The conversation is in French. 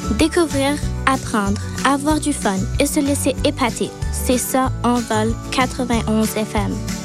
Découvrir, apprendre, avoir du fun et se laisser épater. C'est ça, Envol 91 FM.